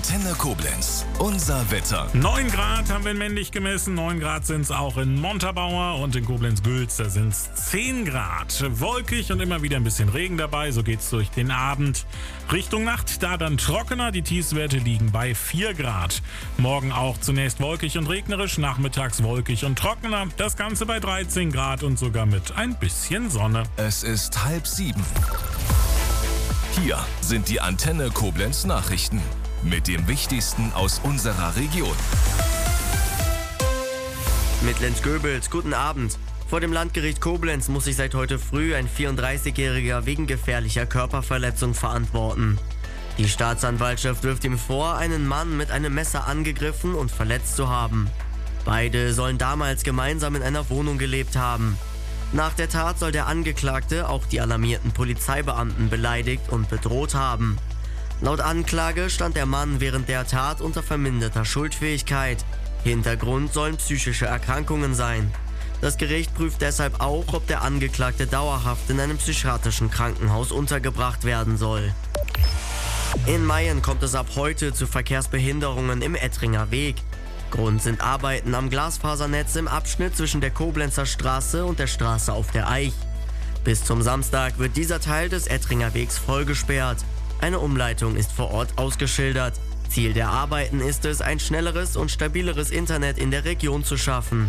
Antenne Koblenz. Unser Wetter. 9 Grad haben wir in Männlich gemessen, 9 Grad sind es auch in Montabaur und in Koblenz-Gülz, da sind es 10 Grad. Wolkig und immer wieder ein bisschen Regen dabei, so geht's durch den Abend. Richtung Nacht, da dann trockener, die Tiefstwerte liegen bei 4 Grad. Morgen auch zunächst wolkig und regnerisch, nachmittags wolkig und trockener, das Ganze bei 13 Grad und sogar mit ein bisschen Sonne. Es ist 6:30. Hier sind die Antenne Koblenz Nachrichten mit dem Wichtigsten aus unserer Region. Mit Lenz Goebels, guten Abend. Vor dem Landgericht Koblenz muss sich seit heute früh ein 34-Jähriger wegen gefährlicher Körperverletzung verantworten. Die Staatsanwaltschaft wirft ihm vor, einen Mann mit einem Messer angegriffen und verletzt zu haben. Beide sollen damals gemeinsam in einer Wohnung gelebt haben. Nach der Tat soll der Angeklagte auch die alarmierten Polizeibeamten beleidigt und bedroht haben. Laut Anklage stand der Mann während der Tat unter verminderter Schuldfähigkeit. Hintergrund sollen psychische Erkrankungen sein. Das Gericht prüft deshalb auch, ob der Angeklagte dauerhaft in einem psychiatrischen Krankenhaus untergebracht werden soll. In Mayen kommt es ab heute zu Verkehrsbehinderungen im Ettringer Weg. Grund sind Arbeiten am Glasfasernetz im Abschnitt zwischen der Koblenzer Straße und der Straße auf der Eich. Bis zum Samstag wird dieser Teil des Ettringer Wegs voll gesperrt. Eine Umleitung ist vor Ort ausgeschildert. Ziel der Arbeiten ist es, ein schnelleres und stabileres Internet in der Region zu schaffen.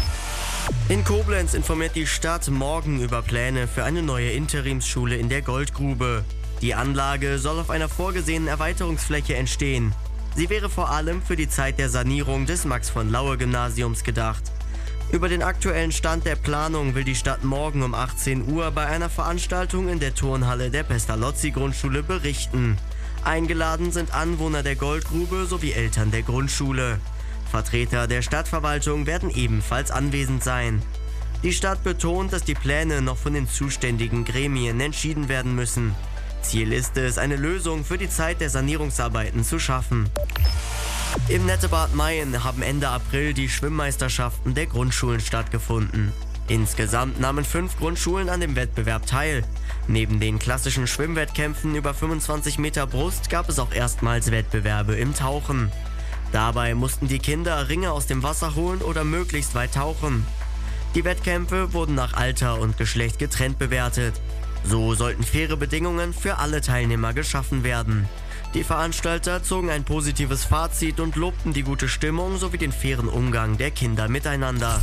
In Koblenz informiert die Stadt morgen über Pläne für eine neue Interimsschule in der Goldgrube. Die Anlage soll auf einer vorgesehenen Erweiterungsfläche entstehen. Sie wäre vor allem für die Zeit der Sanierung des Max-von-Laue-Gymnasiums gedacht. Über den aktuellen Stand der Planung will die Stadt morgen um 18 Uhr bei einer Veranstaltung in der Turnhalle der Pestalozzi-Grundschule berichten. Eingeladen sind Anwohner der Goldgrube sowie Eltern der Grundschule. Vertreter der Stadtverwaltung werden ebenfalls anwesend sein. Die Stadt betont, dass die Pläne noch von den zuständigen Gremien entschieden werden müssen. Ziel ist es, eine Lösung für die Zeit der Sanierungsarbeiten zu schaffen. Im Nettebad Mayen haben Ende April die Schwimmmeisterschaften der Grundschulen stattgefunden. Insgesamt nahmen 5 Grundschulen an dem Wettbewerb teil. Neben den klassischen Schwimmwettkämpfen über 25 Meter Brust gab es auch erstmals Wettbewerbe im Tauchen. Dabei mussten die Kinder Ringe aus dem Wasser holen oder möglichst weit tauchen. Die Wettkämpfe wurden nach Alter und Geschlecht getrennt bewertet. So sollten faire Bedingungen für alle Teilnehmer geschaffen werden. Die Veranstalter zogen ein positives Fazit und lobten die gute Stimmung sowie den fairen Umgang der Kinder miteinander.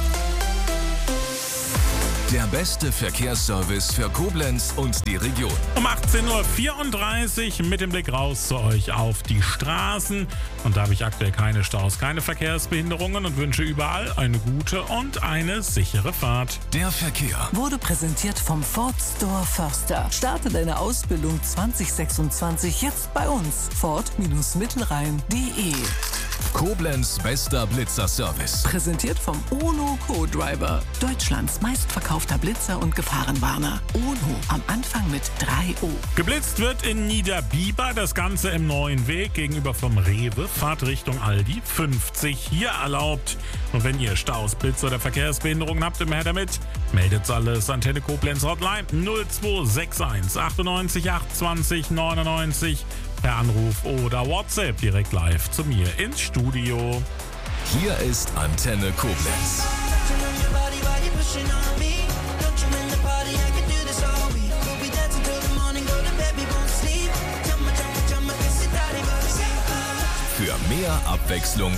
Der beste Verkehrsservice für Koblenz und die Region. Um 18:34 Uhr mit dem Blick raus zu euch auf die Straßen. Und da habe ich aktuell keine Staus, keine Verkehrsbehinderungen und wünsche überall eine gute und eine sichere Fahrt. Der Verkehr Wurde präsentiert vom Ford Store Förster. Starte deine Ausbildung 2026 jetzt bei uns. Ford-Mittelrhein.de. Koblenz bester Blitzerservice. Präsentiert vom Ono Co-Driver. Deutschlands meistverkaufter Blitzer und Gefahrenwarner. Ono am Anfang mit 3O. Geblitzt wird in Niederbiber, das Ganze im neuen Weg gegenüber vom Rewe. Fahrt Richtung Aldi, 50 hier erlaubt. Und wenn ihr Staus, Blitz oder Verkehrsbehinderungen habt, immer her damit. Meldet alles Antenne Koblenz Hotline 0261 98 28 99 per Anruf oder WhatsApp direkt live zu mir ins Studio. Hier ist Antenne Koblenz. Für mehr Abwechslung